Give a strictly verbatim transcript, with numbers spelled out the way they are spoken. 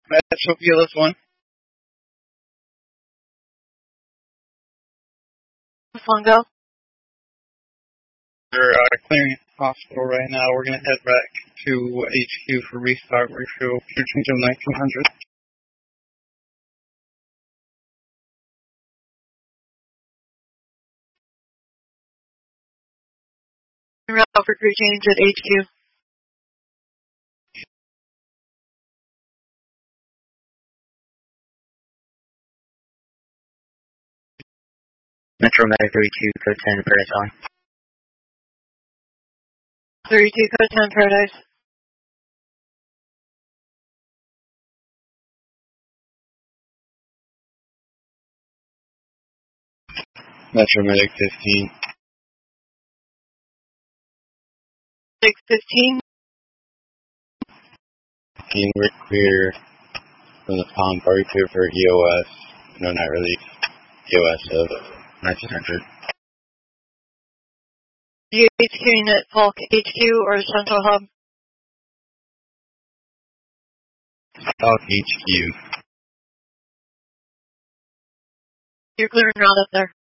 Metro P L S one. Fungo. We're uh, clearing hospital right now. We're going to head back to H Q for restart refuel. Fuel change of nineteen hundred. Route for crew change at H Q. Metro Medic thirty-two, code ten, Paradise on. thirty-two, code ten, Paradise. Metro Medic fifteen. six fifteen. We're clear from the pound bar clear for E O S. No, not really. E O S of nineteen hundred. You H Q at Falk H Q or Central Hub? Falk H Q. You're clearing route up there.